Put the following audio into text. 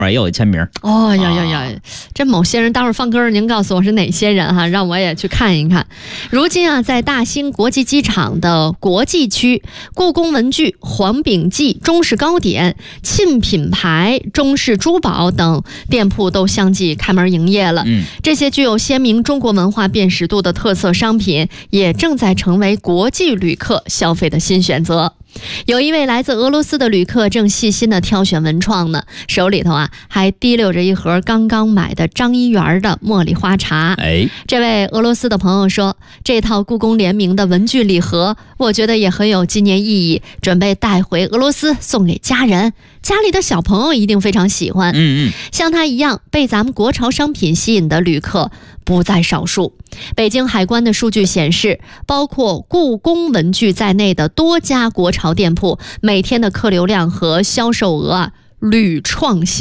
也有签名。 哦呀，这某些人待会儿放歌，您告诉我是哪些人哈，让我也去看一看。如今啊，在大兴国际机场的国际区，故宫文具、黄饼记、中式糕点、沁品牌、中式珠宝等店铺都相继开门营业了。这些具有鲜明中国文化辨识度的特色商品，也正在成为国际旅客消费的新选择。有一位来自俄罗斯的旅客正细心地挑选文创呢，手里头还提溜着一盒刚刚买的张一元的茉莉花茶。这位俄罗斯的朋友说，这套故宫联名的文具礼盒，我觉得也很有纪念意义，准备带回俄罗斯送给家人，家里的小朋友一定非常喜欢。像他一样被咱们国潮商品吸引的旅客不在少数。北京海关的数据显示，包括故宫文具在内的多家国潮店铺每天的客流量和销售额屡创新